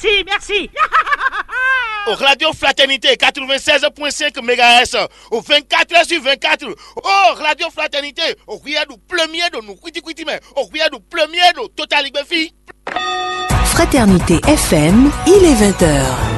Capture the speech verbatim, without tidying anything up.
merci, merci. Au Radio Fraternité quatre-vingt-seize point cinq mégahertz au vingt-quatre heures sur vingt-quatre. Oh, Radio Fraternité, au cuillère du premier de nous, quiti quiti mais au cuillère du premier de Total Liberté. Fraternité F M, il est vingt heures.